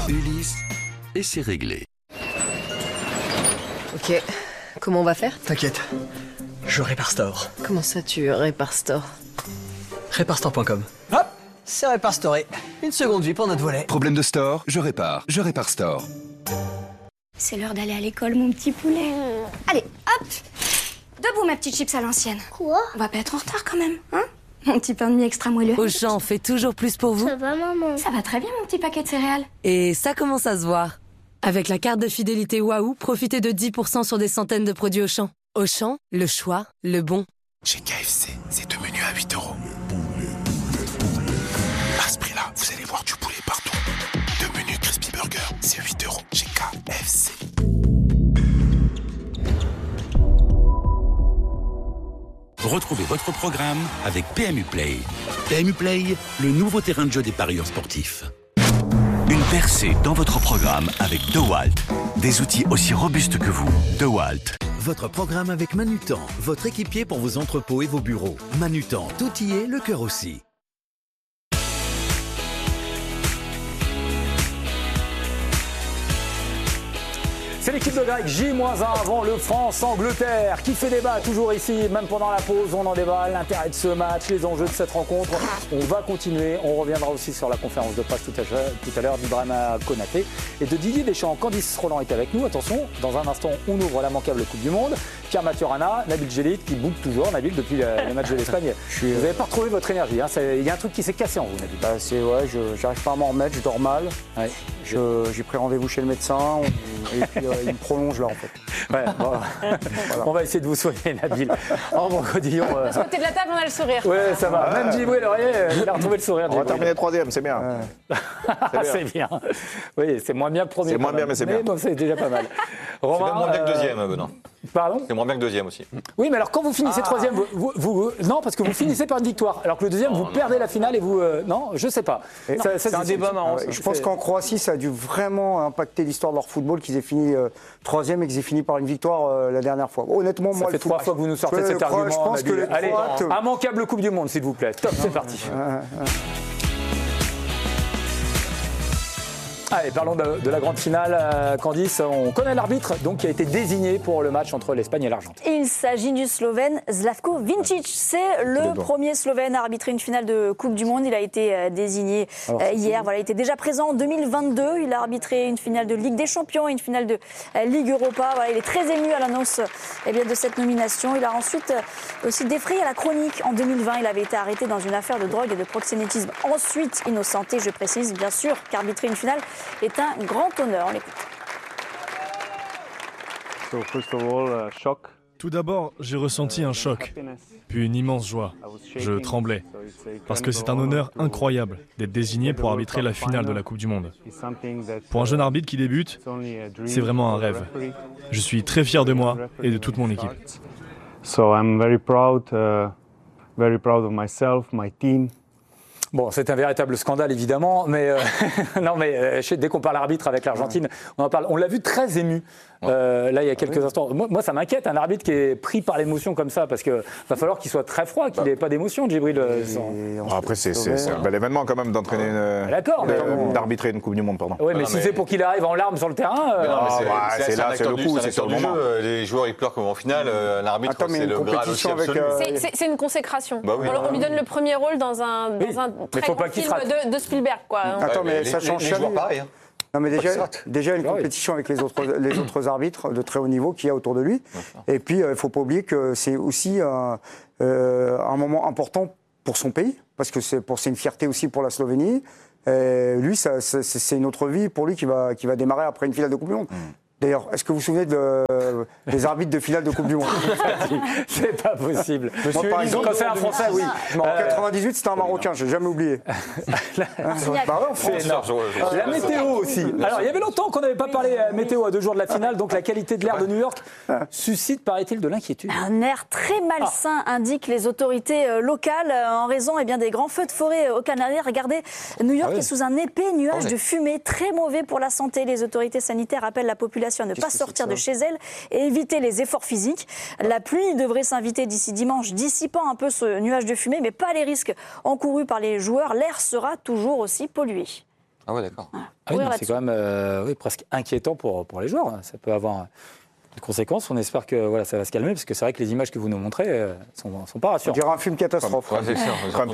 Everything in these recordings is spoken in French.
Ulysse, et c'est réglé. Ok, comment on va faire? T'inquiète, je répare Store. Comment ça tu répares Store? Réparestore.com. Hop, c'est réparestoré. Une seconde vie pour notre volet. Problème de Store, je répare Store. C'est l'heure d'aller à l'école, mon petit poulet. Allez, hop! Debout, ma petite chips à l'ancienne. Quoi? On va pas être en retard quand même, hein? Mon petit pain de mie extra moelleux. Auchan fait toujours plus pour vous. Ça va, maman? Ça va très bien, mon petit paquet de céréales. Et ça commence à se voir. Avec la carte de fidélité Waouh, profitez de 10% sur des centaines de produits Auchan. Auchan, le choix, le bon. Chez KFC, c'est 2 menus à 8 €. À ce prix-là, vous allez voir du poulet partout. 2 menus Crispy Burger, c'est 8 € chez KFC. Retrouvez votre programme avec PMU Play. PMU Play, le nouveau terrain de jeu des parieurs sportifs. Une percée dans votre programme avec DeWalt. Des outils aussi robustes que vous. DeWalt. Votre programme avec Manutan, votre équipier pour vos entrepôts et vos bureaux. Manutan, tout y est, le cœur aussi. C'est l'équipe de Greg, J-1 avant le France-Angleterre qui fait débat toujours ici, même pendant la pause, on en débat, l'intérêt de ce match, les enjeux de cette rencontre. On va continuer, on reviendra aussi sur la conférence de presse tout à l'heure d'Ibrahima Konaté et de Didier Deschamps. Candice Roland est avec nous, attention, dans un instant on ouvre la manquable Coupe du Monde. Pierre Maturana, Nabil Djellit qui boucle toujours, Nabil depuis le match de l'Espagne. Vous n'avez pas retrouvé votre énergie, hein. Il y a un truc qui s'est cassé en vous, Nabil. J'arrive pas à m'en remettre, je dors mal. Ouais. J'ai pris rendez-vous chez le médecin et puis il me prolonge là en fait. Ouais, bon, voilà. On va essayer de vous soigner, Nabil. En bon godillon. De ce côté de la table, on a le sourire. Ouais, ça va. Même Djibril Laurier, il a retrouvé le sourire. On va terminer troisième, c'est bien. C'est bien. Oui, c'est moins bien le premier. C'est moins bien, mais c'est bien. Bon, c'est déjà pas mal. Romain, c'est moins bien que deuxième, Benoît. Pardon ? C'est moins bien que deuxième aussi. Oui, mais alors quand vous finissez troisième, non, parce que vous finissez par une victoire. Alors que le deuxième, vous perdez la finale et vous. Non, je sais pas. C'est un débat marrant. Je pense qu'en Croatie, ça a dû vraiment impacter l'histoire de leur football, qu'ils aient fini troisième et qu'ils aient fini par une victoire la dernière fois. Honnêtement, ça fait 3 fois que vous nous sortez cet argument. Je pense que les Allez, immanquable Coupe du Monde, s'il vous plaît. Top, c'est parti. Allez, parlons de la grande finale. Candice, on connaît l'arbitre donc, qui a été désigné pour le match entre l'Espagne et l'Argentine. Il s'agit du Slovène Slavko Vincic. C'est le premier Slovène à arbitrer une finale de Coupe du Monde. Il a été désigné hier. Voilà, il était déjà présent en 2022. Il a arbitré une finale de Ligue des Champions et une finale de Ligue Europa. Voilà, il est très ému à l'annonce de cette nomination. Il a ensuite aussi défrayé à la chronique. En 2020, il avait été arrêté dans une affaire de drogue et de proxénétisme. Ensuite, innocenté, je précise, bien sûr, qu'arbitrer une finale est un grand honneur. On l'écoute. Tout d'abord, j'ai ressenti un choc, puis une immense joie. Je tremblais, parce que c'est un honneur incroyable d'être désigné pour arbitrer la finale de la Coupe du Monde. Pour un jeune arbitre qui débute, c'est vraiment un rêve. Je suis très fier de moi et de toute mon équipe. So I'm very proud of myself, my team. Bon, c'est un véritable scandale, évidemment, mais non, mais dès qu'on parle arbitre avec l'Argentine, on en parle. On l'a vu très ému. Là, il y a quelques instants. Moi, ça m'inquiète, un arbitre qui est pris par l'émotion comme ça, parce qu'il va falloir qu'il soit très froid, qu'il n'ait pas d'émotion, Djibril. Après, c'est un bel événement quand même d'entraîner d'arbitrer une Coupe du Monde, pardon. Oui, mais si c'est pour qu'il arrive en larmes sur le terrain. C'est là, c'est le coup, c'est sur le moment. Les joueurs, ils pleurent comme en finale. L'arbitre, c'est le Graal aussi absolu. C'est une consécration. On lui donne le premier rôle dans un très grand film de Spielberg, quoi. Attends, mais ça change jamais. Non, mais déjà une compétition avec les autres arbitres de très haut niveau qu'il y a autour de lui. Et puis, il ne faut pas oublier que c'est aussi un moment important pour son pays, parce que c'est une fierté aussi pour la Slovénie. Lui, c'est une autre vie pour lui qui va démarrer après une finale de Coupe du Monde. D'ailleurs, est-ce que vous vous souvenez des arbitres de finale de Coupe du Monde? C'est pas possible. Moi, par exemple, quand c'est un Français, oui. En 98, c'était un Marocain, je n'ai jamais oublié. C'est énorme. La météo aussi. Alors, il y avait longtemps qu'on n'avait pas parlé météo à 2 jours de la finale, donc la qualité de l'air de New York suscite, paraît-il, de l'inquiétude. Un air très malsain, indiquent les autorités locales, en raison des grands feux de forêt aux Canaries. Regardez, New York est sous un épais nuage de fumée, très mauvais pour la santé. Les autorités sanitaires appellent la population à ne pas sortir de chez elle et éviter les efforts physiques. La pluie devrait s'inviter d'ici dimanche, dissipant un peu ce nuage de fumée, mais pas les risques encourus par les joueurs. L'air sera toujours aussi pollué. Ah ouais, d'accord. Ah oui, c'est quand même presque inquiétant pour les joueurs. Ça peut avoir des conséquences. On espère que voilà, ça va se calmer, parce que c'est vrai que les images que vous nous montrez sont pas rassurantes. On dirait un film catastrophe. Ouais, c'est ça.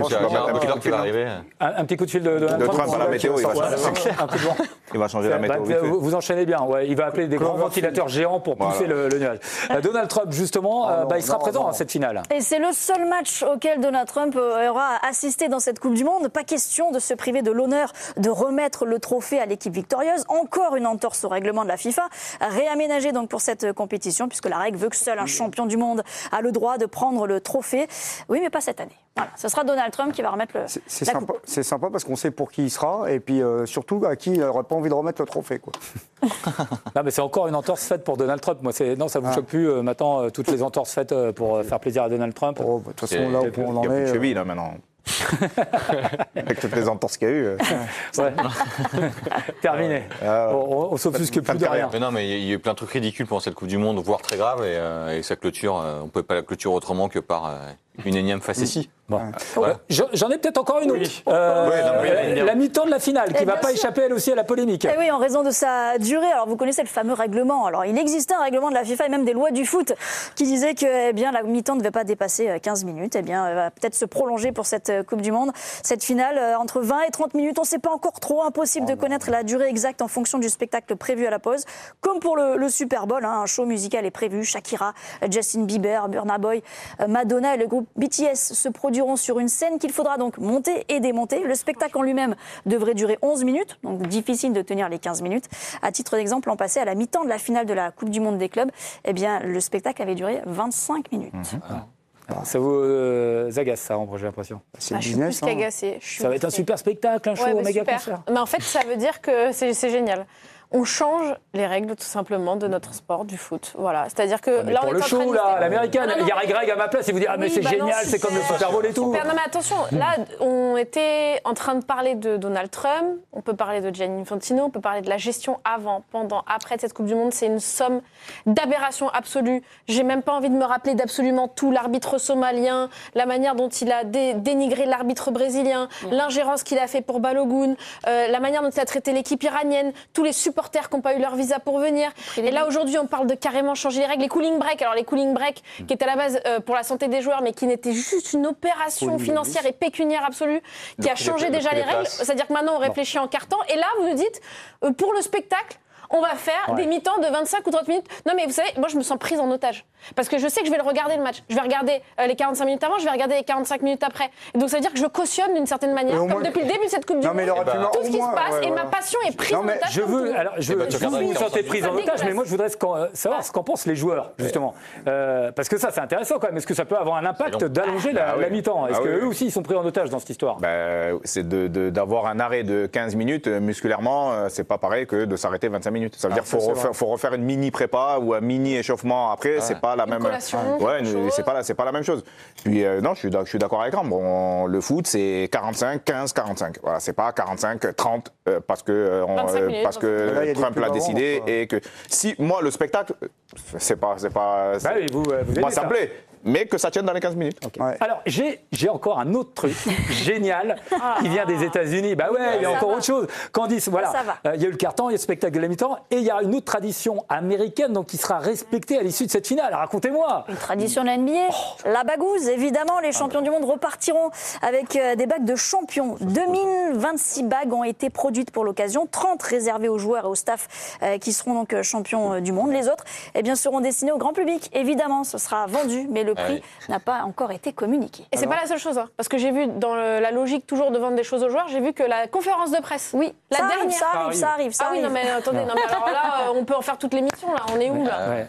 Un petit coup de fil de Trump à la météo, il va changer. Il va changer la météo. Vous enchaînez bien. Ouais, il va appeler des grands ventilateurs géants pour pousser le nuage. Donald Trump, justement, il sera présent à cette finale. Et c'est le seul match auquel Donald Trump aura assisté dans cette Coupe du Monde. Pas question de se priver de l'honneur de remettre le trophée à l'équipe victorieuse. Encore une entorse au règlement de la FIFA, réaménagé donc pour cette compétition, puisque la règle veut que seul un champion du monde a le droit de prendre le trophée. Oui, mais pas cette année. Voilà, ce sera Donald Trump qui va remettre la coupe. C'est sympa parce qu'on sait pour qui il sera et puis surtout à qui il n'aurait pas envie de remettre le trophée, quoi. Non, mais c'est encore une entorse faite pour Donald Trump. Moi, non, ça vous choque plus maintenant toutes les entorses faites pour faire plaisir à Donald Trump. De toute façon, là où on en est. Il y a plus de cheville là maintenant. Avec toutes les entorses qu'il y a eu. Ouais. Terminé. On s'offusque plus de rien. Mais non, mais il y a eu plein de trucs ridicules pendant cette Coupe du Monde, voire très graves, et sa clôture, on ne pouvait pas la clôturer autrement que par une énième facétie. Bon. Voilà. J'en ai peut-être encore une autre. La mi-temps de la finale, qui ne va pas échapper elle aussi à la polémique. Et oui, en raison de sa durée. Alors vous connaissez le fameux règlement. Alors il existait un règlement de la FIFA et même des lois du foot qui disaient que la mi-temps ne devait pas dépasser 15 minutes. Elle va peut-être se prolonger pour cette Coupe du Monde. Cette finale, entre 20 et 30 minutes, on ne sait pas encore trop. Impossible de connaître la durée exacte en fonction du spectacle prévu à la pause. Comme pour le Super Bowl, un show musical est prévu. Shakira, Justin Bieber, Burna Boy, Madonna et le groupe BTS se produiront sur une scène qu'il faudra donc monter et démonter. Le spectacle en lui-même devrait durer 11 minutes, donc difficile de tenir les 15 minutes. À titre d'exemple, l'an passé, à la mi-temps de la finale de la Coupe du Monde des clubs, le spectacle avait duré 25 minutes. Ça vous agace, ça, j'ai l'impression. Je suis plus qu'agacée. Ça va être un super spectacle, un show, méga concert. Mais en fait, ça veut dire que c'est génial. On change les règles tout simplement de notre sport, du foot. Voilà, c'est-à-dire que là, pour on est le show, là, l'américaine, il y a Greg à ma place, il vous dit mais c'est génial, c'est comme le Super Bowl et tout. Super. Non mais attention, là, on était en train de parler de Donald Trump, on peut parler de Gianni Infantino, on peut parler de la gestion avant, pendant, après cette Coupe du Monde. C'est une somme d'aberrations absolues. J'ai même pas envie de me rappeler d'absolument tout. L'arbitre somalien, la manière dont il a dénigré l'arbitre brésilien, l'ingérence qu'il a fait pour Balogun, la manière dont il a traité l'équipe iranienne, tous les supporters qui n'ont pas eu leur visa pour venir. Et là, aujourd'hui, on parle de carrément changer les règles. Les cooling breaks, alors les cooling breaks qui étaient à la base pour la santé des joueurs, mais qui n'étaient juste une opération financière et pécuniaire absolue, qui a changé déjà les règles. C'est-à-dire que maintenant, on réfléchit en carton. Et là, vous nous dites, pour le spectacle, on va faire des mi-temps de 25 ou 30 minutes. Non, mais vous savez, moi, je me sens prise en otage. Parce que je sais que je vais le regarder, le match. Je vais regarder les 45 minutes avant, je vais regarder les 45 minutes après. Et donc, ça veut dire que je cautionne d'une certaine manière, comme depuis le début de cette Coupe du Monde, tout ce qui se passe. Et ma passion est prise en otage. Je vous sentez prise en otage, mais moi, je voudrais savoir ce qu'en pensent les joueurs, justement. Parce que ça, c'est intéressant quand même. Est-ce que ça peut avoir un impact d'allonger la mi-temps ? Est-ce qu'eux aussi, ils sont pris en otage dans cette histoire ? C'est d'avoir un arrêt de 15 minutes musculairement, c'est pas pareil que de s'arrêter 25 minutes. Ça veut dire qu'il faut refaire une mini prépa ou un mini échauffement après, c'est pas la même. C'est pas la même chose. Puis non, je suis d'accord avec Ram. Bon, le foot, c'est 45, 15, 45. Voilà, c'est pas 45, 30 parce que Trump l'a décidé et que si moi le spectacle, c'est pas. Moi ça me plaît. Mais que ça tienne dans les 15 minutes. Okay. Ouais. Alors, j'ai encore un autre truc génial qui vient des États-Unis. Il y a encore autre chose. Candice, voilà. Il y a eu le carton, il y a le spectacle de la mi-temps, et il y a une autre tradition américaine qui sera respectée à l'issue de cette finale. Racontez-moi. Une tradition de la NBA, la bagouze. Évidemment, les champions du monde repartiront avec des bagues de champions. 2026 bagues ont été produites pour l'occasion, 30 réservées aux joueurs et au staff qui seront donc champions du monde. Les autres, seront destinés au grand public. Évidemment, ce sera vendu, mais le prix n'a pas encore été communiqué. Et c'est pas la seule chose, parce que j'ai vu dans la logique toujours de vendre des choses aux joueurs, j'ai vu que la conférence de presse, ça arrive. Ah oui, non mais attendez, alors là, on peut en faire toute l'émission, là, on est où là ?